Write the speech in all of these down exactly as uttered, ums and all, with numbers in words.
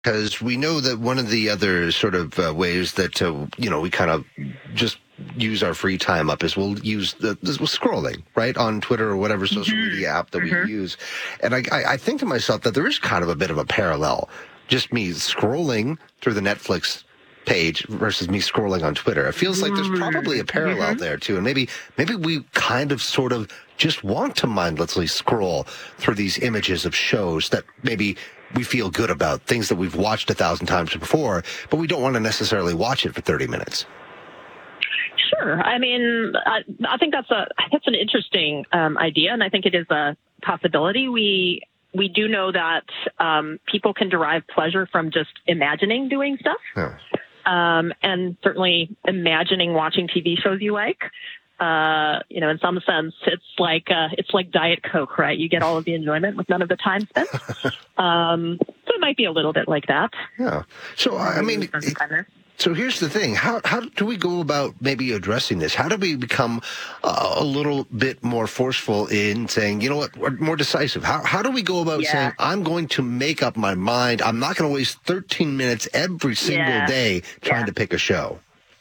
Because we know that one of the other sort of uh, ways that, uh, you know, we kind of just use our free time up is we'll use the, the scrolling, right, on Twitter or whatever social Mm-hmm. media app that Mm-hmm. we use. And I, I, I think to myself that there is kind of a bit of a parallel. Just me scrolling through the Netflix page versus me scrolling on Twitter. It feels like there's probably a parallel Mm-hmm. there, too. And maybe maybe we kind of sort of just want to mindlessly scroll through these images of shows that maybe we feel good about, things that we've watched a thousand times before, but we don't want to necessarily watch it for thirty minutes. Sure. I mean, I, I think that's a that's an interesting um, idea, and I think it is a possibility. We we do know that um, people can derive pleasure from just imagining doing stuff, Yeah. um, and certainly imagining watching T V shows you like. Uh, you know, in some sense, it's like uh, it's like Diet Coke, right? You get all of the enjoyment with none of the time spent. um, so it might be a little bit like that. Yeah. So, I I mean, it, so here's the thing. How how do we go about maybe addressing this? How do we become uh, a little bit more forceful in saying, you know what, or more decisive? How how do we go about Yeah. saying, I'm going to make up my mind. I'm not going to waste thirteen minutes every single Yeah. day trying Yeah. to pick a show?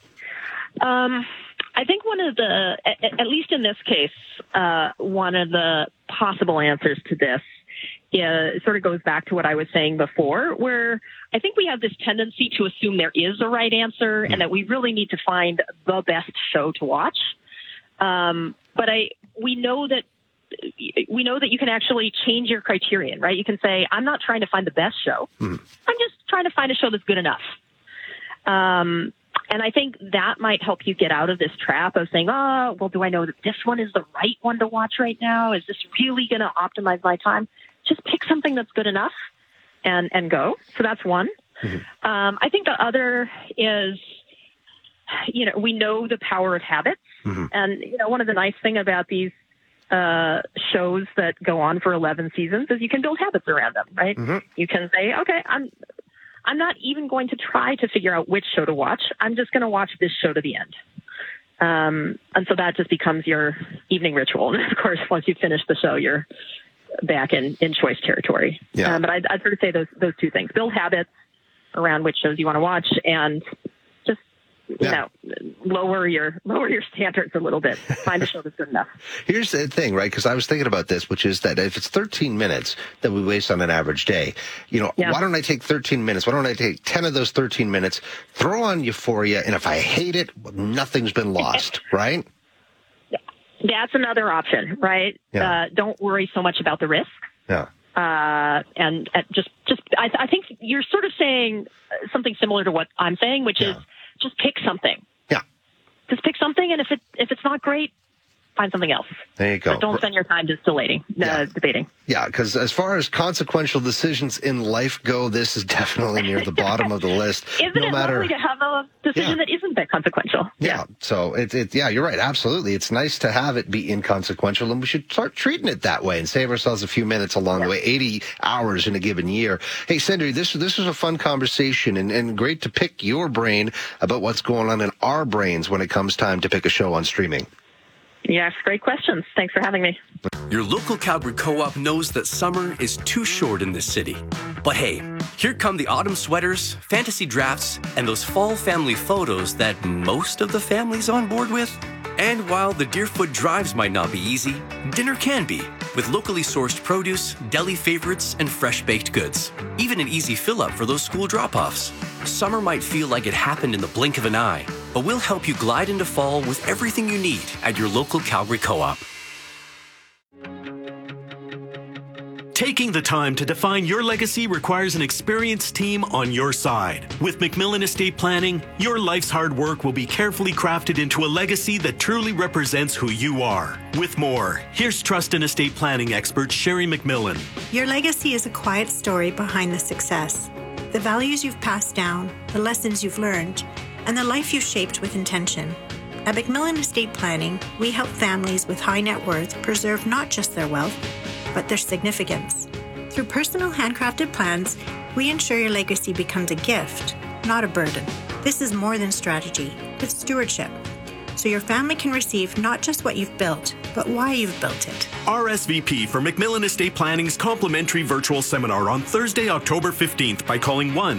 Um, I think one of the, at, at least in this case, uh, one of the possible answers to this uh, sort of goes back to what I was saying before, where I think we have this tendency to assume there is a right answer and that we really need to find the best show to watch. Um, but I, we know that we know that you can actually change your criterion, right? You can say, I'm not trying to find the best show. Hmm. I'm just trying to find a show that's good enough. Um, and I think that might help you get out of this trap of saying, oh, well, do I know that this one is the right one to watch right now? Is this really going to optimize my time? Just pick something that's good enough and, and go. So that's one. Mm-hmm. Um, I think the other is, you know, we know the power of habits. Mm-hmm. And, you know, one of the nice thing about these uh, shows that go on for eleven seasons is you can build habits around them, right? Mm-hmm. You can say, okay, I'm, I'm not even going to try to figure out which show to watch. I'm just going to watch this show to the end. Um, and so that just becomes your evening ritual. And of course, once you finish the show, you're back in, in choice territory. Yeah. Um, but I'd, I'd sort of say those, those two things: build habits around which shows you want to watch, and just, you yeah. know, lower your, lower your standards a little bit. Find a show that's good enough. Here's the thing, right? Because I was thinking about this, which is that if it's thirteen minutes that we waste on an average day, you know, yeah. why don't I take thirteen minutes? Why don't I take ten of those thirteen minutes, throw on Euphoria, and if I hate it, nothing's been lost, right? That's another option, right? Yeah. Uh, don't worry so much about the risk. Yeah. Uh, and, and just, just, I, I think you're sort of saying something similar to what I'm saying, which yeah. is just pick something. Yeah. Just pick something, and if it if it's not great, find something else. There you go. But don't spend your time just debating. Uh, yeah. debating. Yeah, because as far as consequential decisions in life go, this is definitely near the bottom of the list. Isn't no it matter... lovely to have a decision yeah. that isn't that consequential? Yeah. yeah. So it's it, yeah, you're right. Absolutely, it's nice to have it be inconsequential, and we should start treating it that way and save ourselves a few minutes along yeah. the way. eighty hours in a given year. Hey, Sindri, this this was a fun conversation, and, and great to pick your brain about what's going on in our brains when it comes time to pick a show on streaming. Yes, great questions. Thanks for having me. Your local Calgary Co-op knows that summer is too short in this city. But hey, here come the autumn sweaters, fantasy drafts, and those fall family photos that most of the family's on board with. And while the Deerfoot drives might not be easy, dinner can be, with locally sourced produce, deli favorites, and fresh-baked goods. Even an easy fill-up for those school drop-offs. Summer might feel like it happened in the blink of an eye, but we'll help you glide into fall with everything you need at your local Calgary Co-op. Taking the time to define your legacy requires an experienced team on your side. With McMillan Estate Planning, your life's hard work will be carefully crafted into a legacy that truly represents who you are. With more, here's Trust and Estate Planning expert Sherry McMillan. Your legacy is a quiet story behind the success. The values you've passed down, the lessons you've learned, and the life you've shaped with intention. At McMillan Estate Planning, we help families with high net worth preserve not just their wealth, but their significance. Through personal handcrafted plans, we ensure your legacy becomes a gift, not a burden. This is more than strategy, it's stewardship. So your family can receive not just what you've built, but why you've built it. R S V P for McMillan Estate Planning's complimentary virtual seminar on Thursday, October fifteenth by calling one